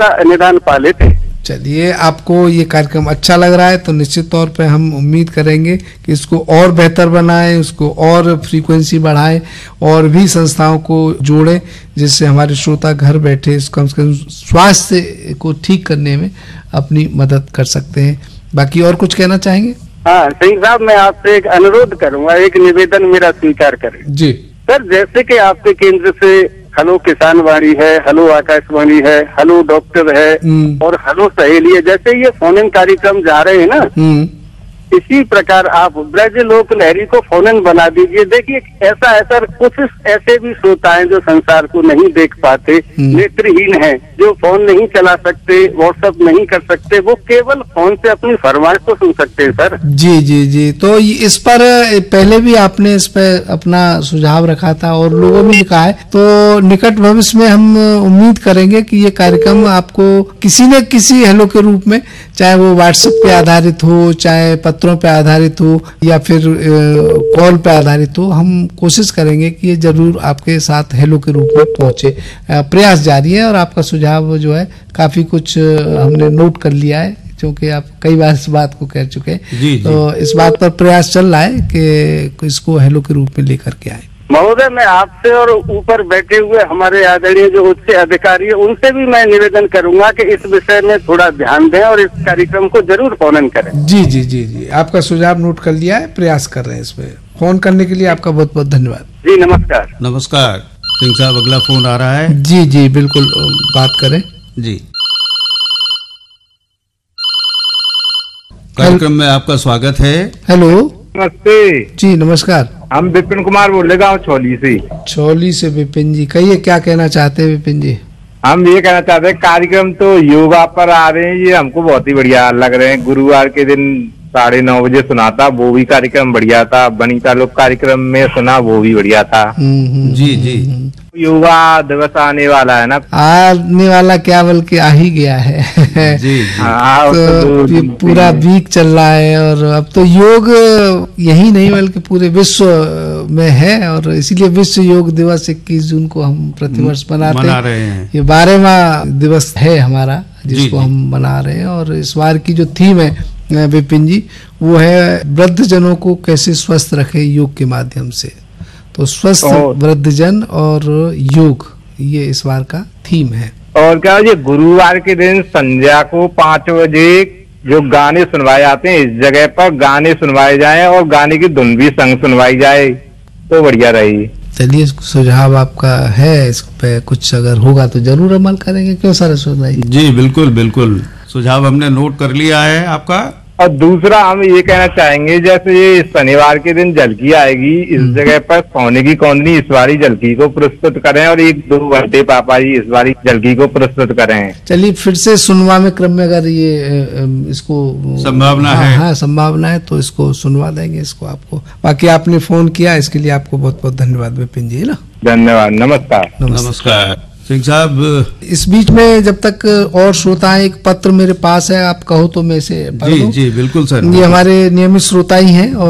का निदान पा लेते। चलिए, आपको ये कार्यक्रम अच्छा लग रहा है तो निश्चित तौर पे हम उम्मीद करेंगे कि इसको और बेहतर बनाएं, उसको और फ्रीक्वेंसी बढ़ाएं और भी संस्थाओं को जोड़ें, जिससे हमारे श्रोता घर बैठे कम से कम स्वास्थ्य को ठीक करने में अपनी मदद कर सकते हैं। बाकी और कुछ कहना चाहेंगे? हाँ सिंह साहब, मैं आपसे एक अनुरोध करूंगा, एक निवेदन मेरा स्वीकार करें जी सर। जैसे कि आपके केंद्र से हेलो किसान वाणी है, हेलो आकाशवाणी है, हेलो डॉक्टर है और हेलो सहेली है, जैसे ये फोन इन कार्यक्रम जा रहे हैं ना, इसी प्रकार आप ब्रज लोक लहरी को फोन इन बना दीजिए। देखिए ऐसा कुछ ऐसे भी श्रोता हैं जो संसार को नहीं देख पाते, नेत्रहीन हैं, जो फोन नहीं चला सकते, व्हाट्सएप नहीं कर सकते, वो केवल फोन से अपनी फरमाइश तो सुन सकते हैं सर। जी जी जी, तो इस पर पहले भी आपने इस पर अपना सुझाव रखा था और लोगों ने लिखा है, तो निकट भविष्य में हम उम्मीद करेंगे कि ये कार्यक्रम आपको किसी न किसी हेलो के रूप में, चाहे वो व्हाट्सएप पे आधारित हो, चाहे पत्रों पे आधारित हो या फिर कॉल पे आधारित हो, हम कोशिश करेंगे कि ये जरूर आपके साथ हेलो के रूप में पहुंचे। प्रयास जारी है और आपका सुझाव जो है काफी कुछ हमने नोट कर लिया है, क्योंकि आप कई बार इस बात को कह चुके हैं। तो इस बात पर प्रयास चल रहा है कि इसको हेलो के रूप में लेकर के आए। महोदय, मैं आपसे और ऊपर बैठे हुए हमारे आदरणीय जो उच्च अधिकारी है उनसे भी मैं निवेदन करूंगा कि इस विषय में थोड़ा ध्यान दें और इस कार्यक्रम को जरूर फोन करें। जी जी जी जी, आपका सुझाव नोट कर लिया है, प्रयास कर रहे हैं इसमें। फोन करने के लिए आपका बहुत बहुत धन्यवाद। जी नमस्कार। नमस्कार सिंह साहब, अगला फोन आ रहा है। जी जी बिल्कुल, बात करें जी। कार्यक्रम में आपका स्वागत है। हेलो, नमस्ते जी नमस्कार। हम विपिन कुमार बोल रहे गाँव छौली से। विपिन जी, कहिए क्या कहना चाहते हैं विपिन जी? हम ये कहना चाहते हैं, कार्यक्रम तो योगा पर आ रहे हैं, ये हमको बहुत ही बढ़िया लग रहे हैं। गुरुवार के दिन 9:30 बजे सुना था, वो भी कार्यक्रम बढ़िया था। वनिता लोग कार्यक्रम में सुना, वो भी बढ़िया था। जी जी। योगा दिवस आने वाला है ना, आने वाला क्या बल्कि आ ही गया है। जी तो ये पूरा वीक चल रहा है और अब तो योग यही नहीं बल्कि पूरे विश्व में है, और इसीलिए विश्व योग दिवस 21 जून को हम प्रतिवर्ष मना रहे हैं। ये 12वां दिवस है हमारा जिसको हम मना रहे हैं, और इस बार की जो थीम है विपिन जी, वो है वृद्ध जनों को कैसे स्वस्थ रखे योग के माध्यम से। तो स्वस्थ वृद्धजन और योग, ये इस बार का थीम है। और क्या ये गुरुवार के दिन संध्या को 5 बजे जो गाने सुनवाए जाते हैं, इस जगह पर गाने सुनवाए जाएं और गाने की धुन भी संग सुनवाई जाए तो बढ़िया रहेगी। चलिए, सुझाव आपका है, इस पे कुछ अगर होगा तो जरूर अमल करेंगे। क्यों सरस्वती भाई? जी बिल्कुल बिल्कुल, सुझाव हमने नोट कर लिया है आपका। और दूसरा हम ये कहना चाहेंगे, जैसे ये शनिवार के दिन झलकी आएगी, इस जगह पर सोने की कौंदनी इस बारी झलकी को प्रस्तुत करें और 1-2 घंटे पापा जी इस बारी झलकी को प्रस्तुत करें। चलिए, फिर से सुनवा में क्रम में अगर ये इसको संभावना है, हाँ संभावना है, तो इसको सुनवा देंगे इसको आपको। बाकी आपने फोन किया, इसके लिए आपको बहुत बहुत धन्यवाद विपिन जी, है ना। धन्यवाद, नमस्कार। नमस्कार सिंह साहब। इस बीच में जब तक और श्रोता, एक पत्र मेरे पास है, आप कहो तो मैं इसे पढ़ दूं। जी बिल्कुल सर। ये हमारे नियमित श्रोता ही हैं और